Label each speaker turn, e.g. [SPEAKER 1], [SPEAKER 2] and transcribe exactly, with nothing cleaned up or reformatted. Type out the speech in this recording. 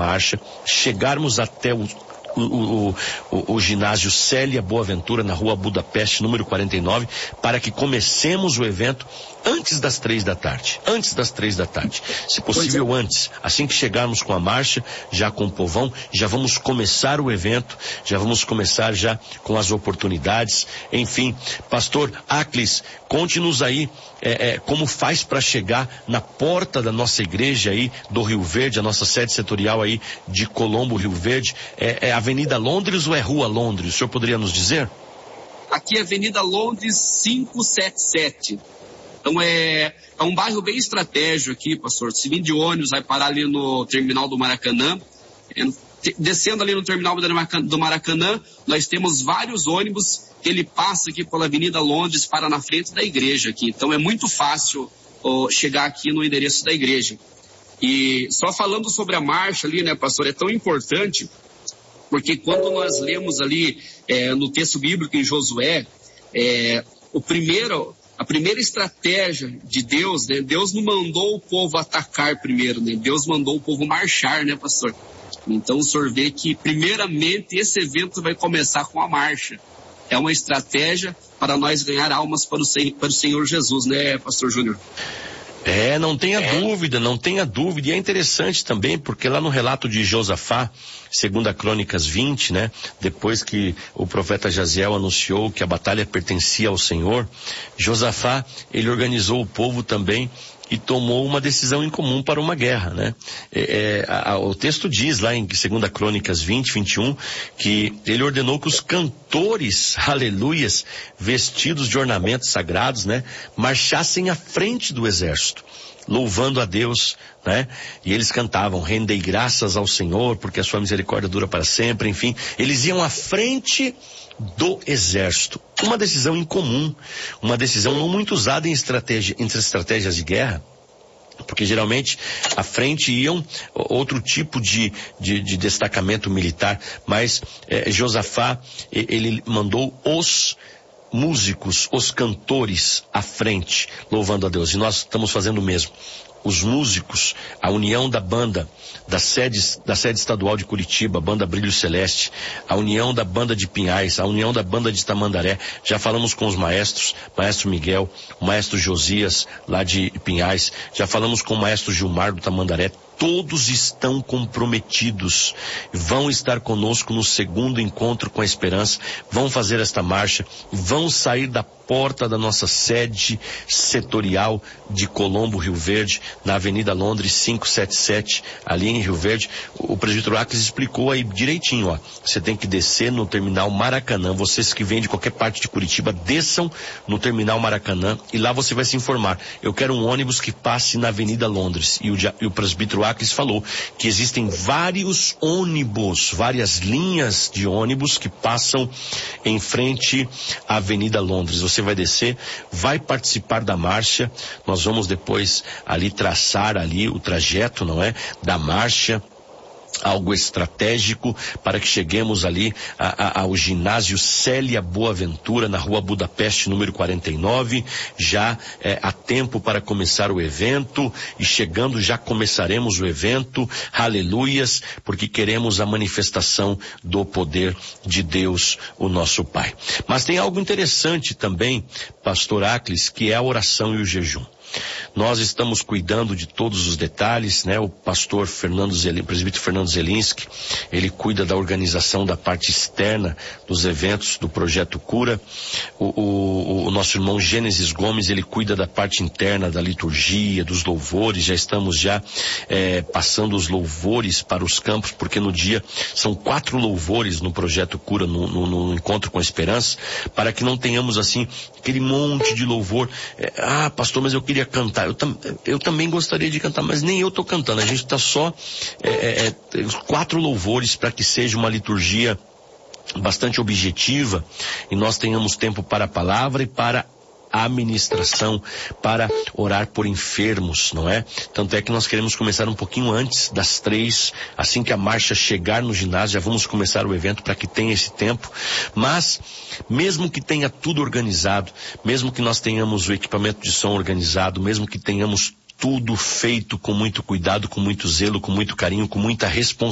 [SPEAKER 1] marcha, chegarmos até o O, o, o, o ginásio Célia Boaventura, na rua Budapeste, número quarenta e nove, para que comecemos o evento antes das três da tarde. Antes das três da tarde. Se possível, é. antes. Assim que chegarmos com a marcha, já com o povão, já vamos começar o evento, já vamos começar já com as oportunidades. Enfim, pastor Aclis, conte-nos aí é, é, como faz para chegar na porta da nossa igreja aí do Rio Verde, a nossa sede setorial aí de Colombo, Rio Verde. É, é Avenida Londres ou é Rua Londres? O senhor poderia nos dizer?
[SPEAKER 2] Aqui é Avenida Londres quinhentos e setenta e sete. Então é, é um bairro bem estratégico aqui, pastor. Se vir de ônibus, vai parar ali no terminal do Maracanã. Descendo ali no terminal do Maracanã, nós temos vários ônibus que ele passa aqui pela Avenida Londres para na frente da igreja aqui. Então é muito fácil ó, chegar aqui no endereço da igreja. E só falando sobre a marcha ali, né, pastor, é tão importante, porque quando nós lemos ali é, no texto bíblico em Josué, é, o primeiro... A primeira estratégia de Deus, né? Deus não mandou o povo atacar primeiro, né? Deus mandou o povo marchar, né, pastor? Então o senhor vê que, primeiramente, esse evento vai começar com a marcha. É uma estratégia para nós ganhar almas para o, para o Senhor Jesus, né, pastor Júnior?
[SPEAKER 1] É, não tenha é. dúvida, não tenha dúvida. E é interessante também, porque lá no relato de Josafá, segundo Crônicas vinte, né, depois que o profeta Jaziel anunciou que a batalha pertencia ao Senhor, Josafá, ele organizou o povo também e tomou uma decisão em comum para uma guerra, né? É, é, a, o texto diz lá em segunda Crônicas vinte, vinte e um, que ele ordenou que os cantores, aleluias, vestidos de ornamentos sagrados, né, marchassem à frente do exército, louvando a Deus, né? E eles cantavam, rendei graças ao Senhor, porque a sua misericórdia dura para sempre, enfim. Eles iam à frente do exército. Uma decisão incomum, uma decisão não muito usada em estratégia, entre estratégias de guerra, porque geralmente à frente iam outro tipo de, de, de destacamento militar, mas eh, Josafá, ele mandou os músicos, os cantores à frente, louvando a Deus. E nós estamos fazendo o mesmo. Os músicos, a união da banda da sede, da sede estadual de Curitiba, a banda Brilho Celeste, a união da banda de Pinhais, a união da banda de Tamandaré. Já falamos com os maestros, maestro Miguel, o maestro Josias, lá de Pinhais. Já falamos com o maestro Gilmar do Tamandaré. Todos estão comprometidos, vão estar conosco no segundo encontro com a esperança, vão fazer esta marcha, vão sair da porta da nossa sede setorial de Colombo, Rio Verde, na Avenida Londres quinhentos e setenta e sete, ali em Rio Verde. O presbítero Aclis explicou aí direitinho, ó. Você tem que descer no terminal Maracanã. Vocês que vêm de qualquer parte de Curitiba, desçam no terminal Maracanã e lá você vai se informar. Eu quero um ônibus que passe na Avenida Londres. E o, e o presbítero Aclis falou que existem vários ônibus, várias linhas de ônibus que passam em frente à Avenida Londres. Você vai descer, vai participar da marcha. Nós vamos depois ali traçar ali o trajeto, não é? Da marcha. Algo estratégico para que cheguemos ali a, a, ao ginásio Célia Boaventura, na rua Budapeste, número quarenta e nove, já é, há tempo para começar o evento, e chegando já começaremos o evento, aleluias, porque queremos a manifestação do poder de Deus, o nosso Pai. Mas tem algo interessante também, pastor Aclis, que é a oração e o jejum. Nós estamos cuidando de todos os detalhes, né? O pastor Fernando Zelinski, presbítero Fernando Zelinski, ele cuida da organização da parte externa dos eventos do Projeto Cura. O, o, o nosso irmão Gênesis Gomes, ele cuida da parte interna da liturgia, dos louvores. Já estamos já é, passando os louvores para os campos, porque no dia são quatro louvores no Projeto Cura, no, no, no Encontro com a Esperança, para que não tenhamos assim aquele monte de louvor. É, ah, pastor, mas eu queria cantar. Eu, tam, eu também gostaria de cantar, mas nem eu estou cantando. A gente está só é, é, quatro louvores para que seja uma liturgia bastante objetiva e nós tenhamos tempo para a palavra e para a administração, para orar por enfermos, não é? Tanto é que nós queremos começar um pouquinho antes das três, assim que a marcha chegar no ginásio, já vamos começar o evento para que tenha esse tempo. Mas, mesmo que tenha tudo organizado, mesmo que nós tenhamos o equipamento de som organizado, mesmo que tenhamos tudo feito com muito cuidado, com muito zelo, com muito carinho, com muita responsabilidade,